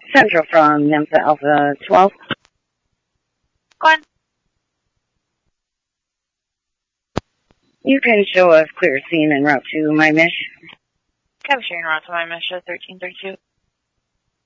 Central from Nympha Alpha 12. Go on. You can show us clear scene en route to my mission. Capturing route to my mission 1332.